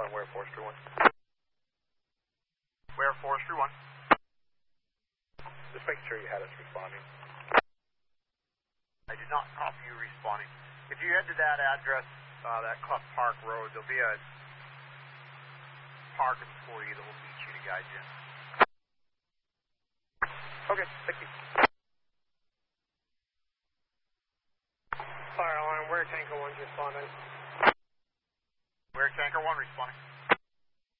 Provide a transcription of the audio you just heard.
Ware Forestry 1. Ware Forestry 1. Just making sure you had us responding. I did not copy you responding. If you head to that address, that Clough Park Road, there'll be a park employee that will meet you to guide you. Okay, thank you. Fire alarm, Ware Tanker 1's responding. Ware Tanker 1 responding.